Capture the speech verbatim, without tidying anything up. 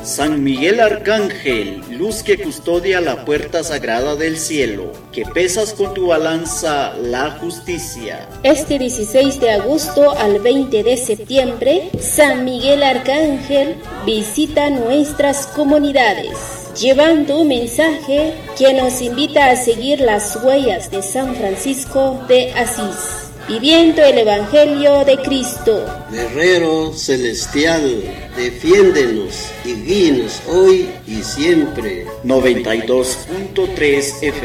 San Miguel Arcángel, luz que custodia la puerta sagrada del cielo, que pesas con tu balanza la justicia. Este dieciséis de agosto al veinte de septiembre, San Miguel Arcángel visita nuestras comunidades, llevando un mensaje que nos invita a seguir las huellas de San Francisco de Asís, viviendo el Evangelio de Cristo. Guerrero celestial, defiéndenos y guíenos hoy y siempre. noventa y dos punto tres F